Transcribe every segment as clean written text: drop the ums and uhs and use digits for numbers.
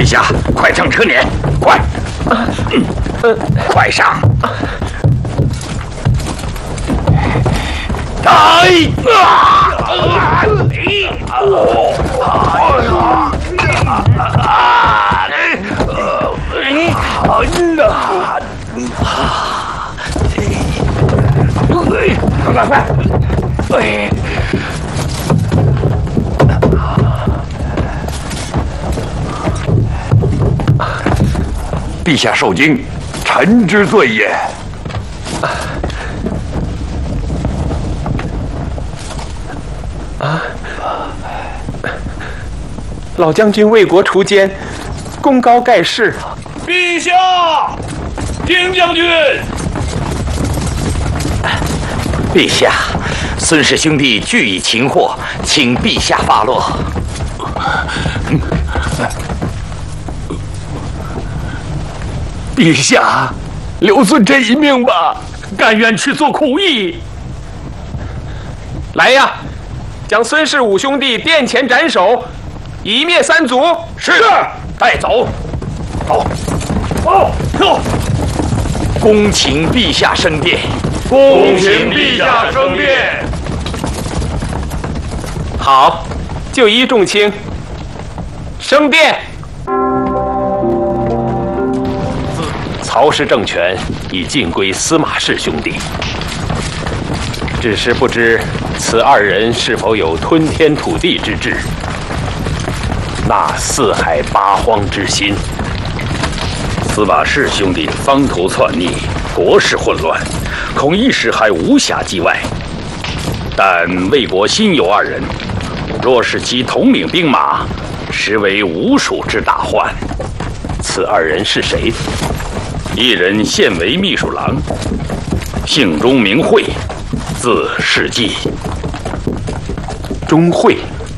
陛下，快上车辇，快！快上！快！陛下受惊，臣之罪也。 老将军为国除奸，功高盖世。 陛下，丁将军。 陛下，孙氏兄弟俱已擒获，请陛下发落。 陛下，留孙这一命吧，甘愿去做苦役。 来呀，将孙氏五兄弟殿前斩首，以灭三族。 是，带走。走。 恭请陛下升殿。 恭请陛下升殿。 好，就依众卿，升殿。曹氏政权已尽归司马氏兄弟，只是不知此二人是否有吞天吐地之志，纳四海八荒之心。 司马氏兄弟方头篡逆，国事混乱，恐一时还无暇计外。但魏国新有二人，若是其统领兵马，实为吴蜀之大患。 此二人是谁？ 一人现为秘书郎，姓钟名惠，字世纪。 钟会，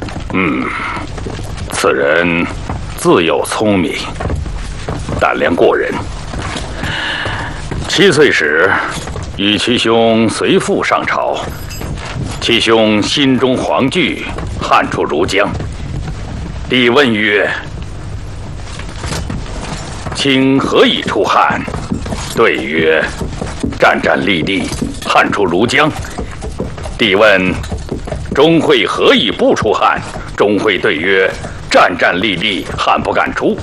此人自幼聪明，胆量过人。7岁时，与其兄随父上朝，其兄心中惶惧，汉出如江。帝问曰：“卿何以出汉？”对曰：“战战栗栗，汉出如江。”帝问：“钟会何以不出汉？”钟会对曰：“战战栗栗，汉不敢出。”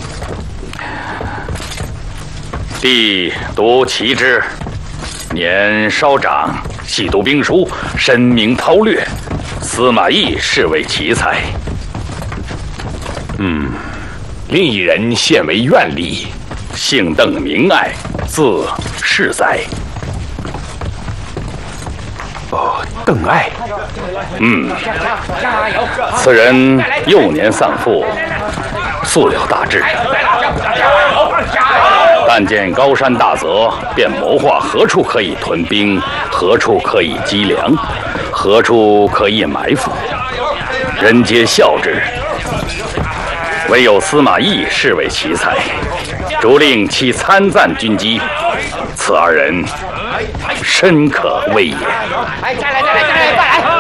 帝独其之，年稍长，细读兵书，深明韬略。司马懿是为奇才。 另一人现为院吏， 姓邓名爱，字世哉。 邓艾。 此人幼年丧父，素有大志。但见高山大泽，便谋划何处可以屯兵，何处可以积粮，何处可以埋伏，人皆笑之。唯有司马懿是为奇才，逐令其参赞军机。此二人深可畏也。 再来，快来！